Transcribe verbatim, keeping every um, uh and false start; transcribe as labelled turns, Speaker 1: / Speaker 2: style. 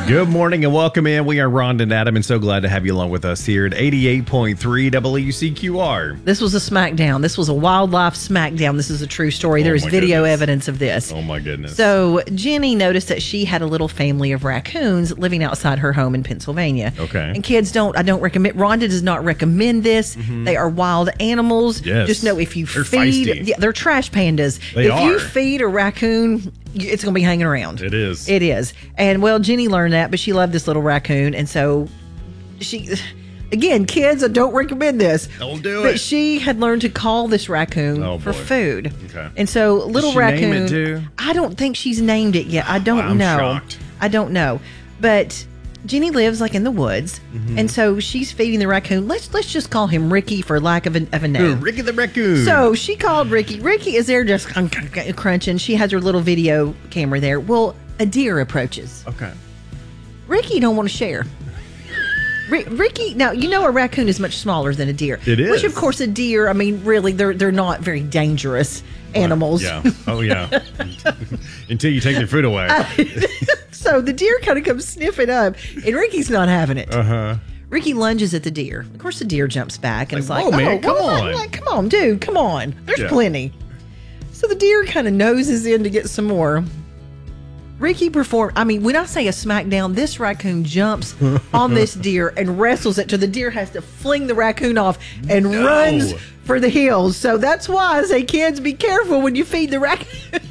Speaker 1: Good morning and welcome in. We are Rhonda and Adam, and so glad to have you along with us here at eighty-eight point three W C Q R.
Speaker 2: This was a smackdown. This was a wildlife smackdown. This is a true story.
Speaker 1: Oh,
Speaker 2: There is
Speaker 1: my
Speaker 2: video
Speaker 1: goodness.
Speaker 2: evidence of this.
Speaker 1: Oh my goodness.
Speaker 2: So Jenny noticed that she had a little family of raccoons living outside her home in Pennsylvania.
Speaker 1: Okay.
Speaker 2: And kids don't, I don't recommend, Rhonda does not recommend this. Mm-hmm. They are wild animals.
Speaker 1: Yes.
Speaker 2: Just know if you
Speaker 1: They're
Speaker 2: feed,
Speaker 1: feisty.
Speaker 2: yeah, they're trash pandas.
Speaker 1: They
Speaker 2: if
Speaker 1: are.
Speaker 2: you feed a raccoon, it's going to be hanging around.
Speaker 1: It is.
Speaker 2: It is. And well, Jenny learned that, but she loved this little raccoon. And so she, again, kids, I don't recommend this.
Speaker 1: Don't do
Speaker 2: but
Speaker 1: it.
Speaker 2: she had learned to call this raccoon
Speaker 1: Oh,
Speaker 2: for
Speaker 1: boy.
Speaker 2: food.
Speaker 1: Okay.
Speaker 2: And so little
Speaker 1: she
Speaker 2: raccoon.
Speaker 1: name it too?
Speaker 2: I don't think she's named it yet. I don't
Speaker 1: I'm
Speaker 2: know.
Speaker 1: shocked.
Speaker 2: I don't know. But Jenny lives like in the woods.
Speaker 1: Mm-hmm.
Speaker 2: And so she's feeding the raccoon. Let's let's just call him Ricky for lack of a, of a name.
Speaker 1: Ooh, Ricky the raccoon.
Speaker 2: So she called Ricky. Ricky is there just crunching. She has her little video camera there. Well, a deer approaches.
Speaker 1: Okay.
Speaker 2: Ricky don't want to share. Ri- Ricky, now you know a raccoon is much smaller than a deer.
Speaker 1: It is.
Speaker 2: Which of course a deer, I mean, really, they're they're not very dangerous animals.
Speaker 1: Yeah. Oh yeah. Until you take their food away.
Speaker 2: So the deer kind of comes sniffing up, and Ricky's not having it.
Speaker 1: Uh huh.
Speaker 2: Ricky lunges at the deer. Of course, the deer jumps back and
Speaker 1: Like,
Speaker 2: it's like,
Speaker 1: whoa, man,
Speaker 2: oh,
Speaker 1: come
Speaker 2: well,
Speaker 1: on."
Speaker 2: like, come on, dude, come on. There's
Speaker 1: Yeah.
Speaker 2: plenty. So the deer kind of noses in to get some more. Ricky performed, I mean, when I say a smackdown, this raccoon jumps on this deer and wrestles it till the deer has to fling the raccoon off and
Speaker 1: No.
Speaker 2: runs for the hills. So that's why I say, kids, be careful when you feed the raccoon.